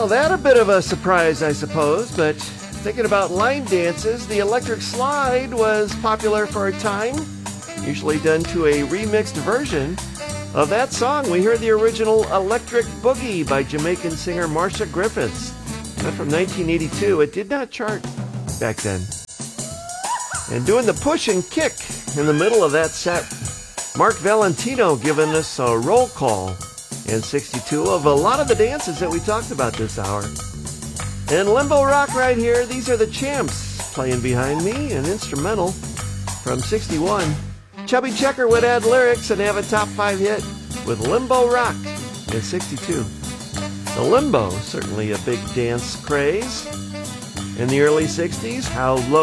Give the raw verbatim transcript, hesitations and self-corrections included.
Well, that a bit of a surprise, I suppose, but thinking about line dances, the electric slide was popular for a time, usually done to a remixed version of that song. We heard the original Electric Boogie by Jamaican singer Marcia Griffiths. That from nineteen eighty-two. It did not chart back then. And doing the push and kick in the middle of that set, Mark Valentino giving us a roll call in sixty-two of a lot of the dances that we talked about this hour. And Limbo Rock right here, these are the Champs playing behind me, an instrumental from sixty-one. Chubby Checker would add lyrics and have a top five hit with Limbo Rock in sixty-two. The Limbo, certainly a big dance craze in the early sixties. How Low